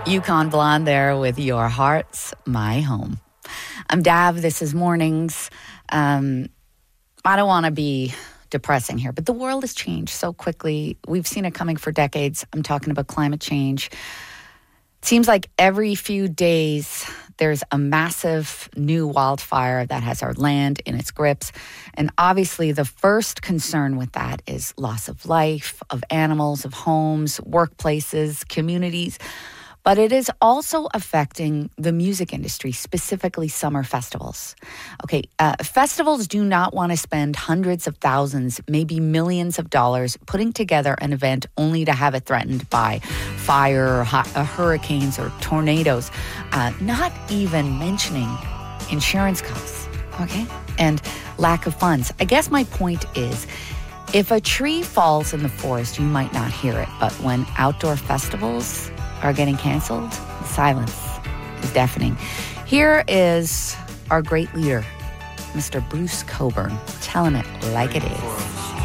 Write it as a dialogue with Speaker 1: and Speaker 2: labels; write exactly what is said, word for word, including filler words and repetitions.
Speaker 1: Yukon Blonde there with Your Heart's My Home. I'm Dav. This is Mornings. Um, I don't want to be depressing here, but the world has changed so quickly. We've seen it coming for decades. I'm talking about climate change. It seems like every few days there's a massive new wildfire that has our land in its grips. And obviously the first concern with that is loss of life, of animals, of homes, workplaces, communities. But it is also affecting the music industry, specifically summer festivals. Okay, uh, festivals do not want to spend hundreds of thousands, maybe millions of dollars putting together an event only to have it threatened by fire, or hu- uh, hurricanes, or tornadoes, uh, not even mentioning insurance costs, okay, and lack of funds. I guess my point is, if a tree falls in the forest, you might not hear it, but when outdoor festivals are getting canceled, the silence is deafening. Here is our great leader, Mister Bruce Cockburn, telling it like it is.